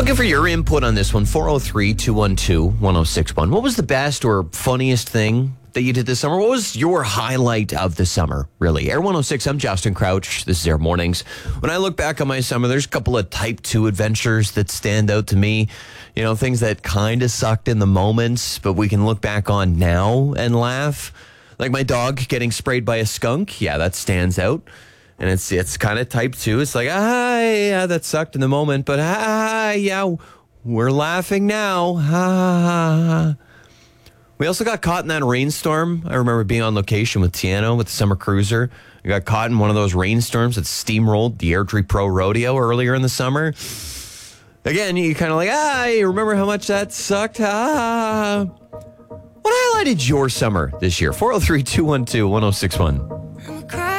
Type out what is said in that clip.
Looking for your input on this one, 403-212-1061. What was the best or funniest thing that you did this summer? What was your highlight of the summer, really? Air 106, I'm Justin Crouch. This is Air Mornings. When I look back on my summer, there's a couple of Type 2 adventures that stand out to me. You know, things that kind of sucked in the moments, but we can look back on now and laugh. Like my dog getting sprayed by a skunk. Yeah, that stands out. And it's kind of Type 2. It's like, yeah, that sucked in the moment, but yeah, we're laughing now. We also got caught in that rainstorm. I remember being on location with Tiano with the summer cruiser. We got caught in one of those rainstorms that steamrolled the Airdrie Pro Rodeo earlier in the summer. Again, you kind of like, you remember how much that sucked? What highlighted your summer this year? 403-212-1061.